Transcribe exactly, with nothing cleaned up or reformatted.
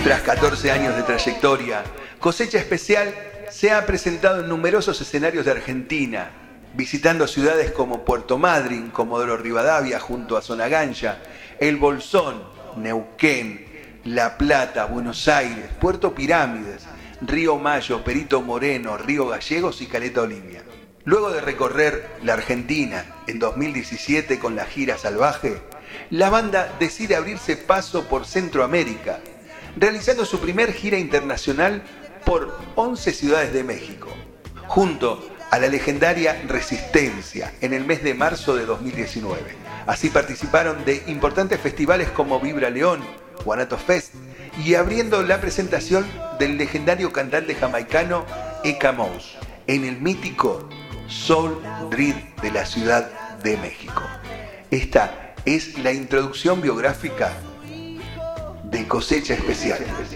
Tras catorce años de trayectoria, Cosecha Especial se ha presentado en numerosos escenarios de Argentina, visitando ciudades como Puerto Madryn, Comodoro Rivadavia junto a Sonaganya, El Bolsón, Neuquén, La Plata, Buenos Aires, Puerto Pirámides, Río Mayo, Perito Moreno, Río Gallegos y Caleta Olivia. Luego de recorrer la Argentina en dos mil diecisiete con la gira Salvaje, la banda decide abrirse paso por Centroamérica, realizando su primer gira internacional por once ciudades de México, junto a la legendaria Resistencia en el mes de marzo de dos mil diecinueve. Así participaron de importantes festivales como Vibra León, Guanato Fest y abriendo la presentación del legendario cantante jamaicano Eka Mouse en el mítico Soul Dread de la Ciudad de México. Esta es la introducción biográfica de Cosecha Especial.